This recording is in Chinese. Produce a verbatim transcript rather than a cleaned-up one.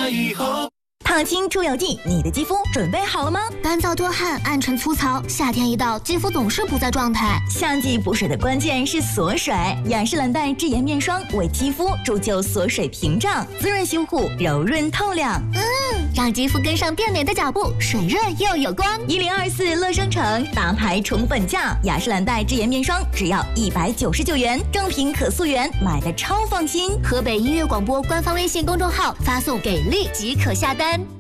了以后。 烫青出油剂，你的肌肤准备好了吗？ 干燥多汗、暗沉粗糙，夏天一到，肌肤总是不在状态。 夏季补水的关键是锁水，雅诗兰黛智颜面霜为肌肤铸就锁水屏障，滋润修护，柔润透亮。 嗯，让肌肤跟上变美的脚步，水润又有光。 一零二四乐生城大牌宠粉价，雅诗兰黛智颜面霜只要一百九十九元，正品可溯源，买的超放心。 河北音乐广播官方微信公众号发送给力即可下单。